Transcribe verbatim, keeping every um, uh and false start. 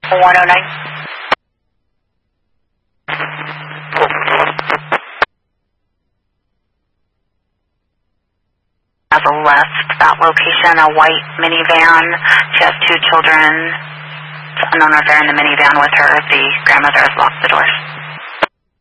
one oh nine. Has left that location, a white minivan. She has two children. It's unknown if they're in the minivan with her. The grandmother has locked the doors.